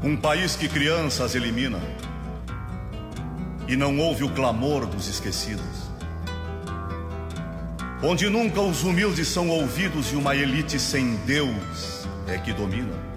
Um país que crianças elimina e não ouve o clamor dos esquecidos. Onde nunca os humildes são ouvidos e uma elite sem Deus é que domina.